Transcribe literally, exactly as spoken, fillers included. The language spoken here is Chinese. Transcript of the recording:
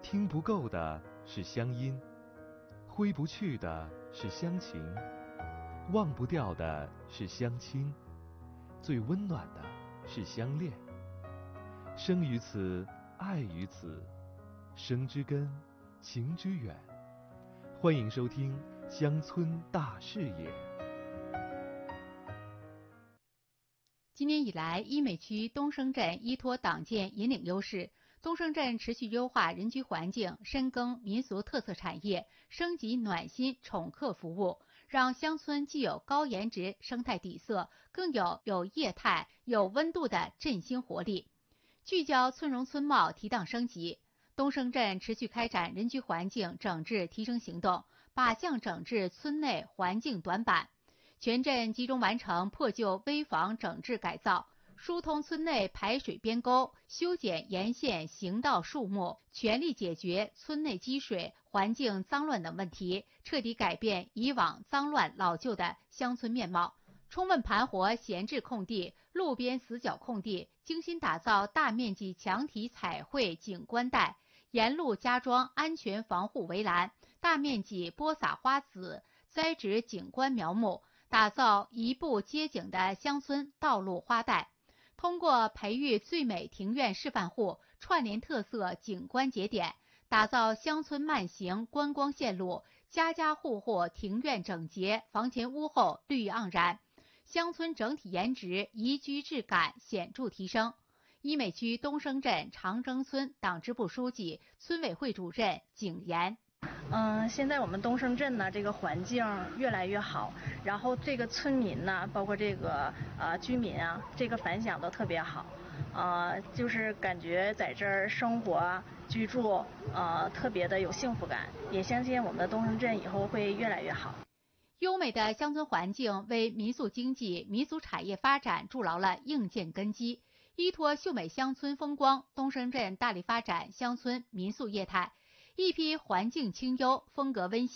听不够的是乡音，挥不去的是乡情，忘不掉的是乡亲，最温暖的是相恋。生于此，爱于此，生之根，情之远。欢迎收听《乡村大视野》。 今年以来，医美区东升镇依托党建引领优势，东升镇持续优化人居环境，深耕民俗特色产业，升级暖心宠客服务，让乡村既有高颜值生态底色，更有有业态、有温度的振兴活力。聚焦村容村貌提档升级，东升镇持续开展人居环境整治提升行动，靶向整治村内环境短板。全镇集中完成破旧危房整治改造，疏通村内排水边沟，修剪沿线行道树木，全力解决村内积水、环境脏乱等问题，彻底改变以往脏乱老旧的乡村面貌。充分盘活闲置空地、路边死角空地，精心打造大面积墙体彩绘景观带，沿路加装安全防护围栏，大面积播撒花籽，栽植景观苗木，打造一步接景的乡村道路花带。通过培育最美庭院示范户，串联特色景观节点，打造乡村慢行观光线路，家家户户庭院整洁，房前屋后绿意盎然，乡村整体颜值、宜居质感显著提升。医美区东升镇长征村党支部书记、村委会主任景言。 嗯，现在我们东升镇呢，这个环境越来越好，然后这个村民呢，包括这个呃居民啊，这个反响都特别好，呃，就是感觉在这儿生活居住，呃，特别的有幸福感，也相信我们的东升镇以后会越来越好。 优美的乡村环境为民俗经济、民俗产业发展筑牢了硬件根基。依托秀美乡村风光，东升镇大力发展乡村民宿业态，一批环境清幽、风格温馨。